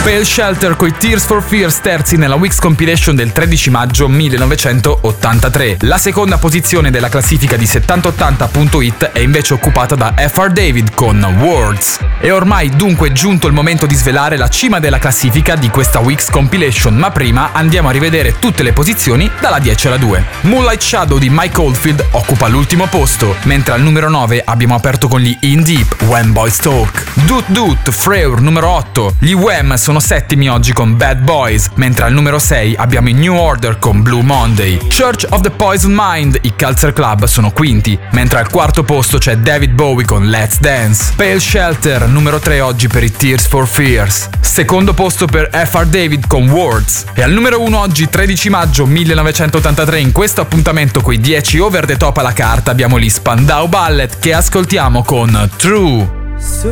Pale Shelter coi Tears for Fears, terzi nella Weeks Compilation del 13 maggio 1983. La seconda posizione della classifica di 7080.it è invece occupata da F.R. David con Words. È ormai dunque giunto il momento di svelare la cima della classifica di questa Weeks Compilation, ma prima andiamo a rivedere tutte le posizioni dalla 10 alla 2. Moonlight Shadow di Mike Oldfield occupa l'ultimo posto, mentre al numero 9 abbiamo aperto con gli In Deep, When Boys Talk. Doot Doot, Freur, numero 8. Gli Wham sono settimi oggi con Bad Boys, mentre al numero 6 abbiamo i New Order con Blue Monday. Church of the Poison Mind, i Culture Club sono quinti, mentre al quarto posto c'è David Bowie con Let's Dance. Pale Shelter, numero 3 oggi per i Tears for Fears. Secondo posto per F.R. David con Words. E al numero 1 oggi, 13 maggio 1983, in questo appuntamento coi 10 over the top alla carta abbiamo gli Spandau Ballet che ascoltiamo con True.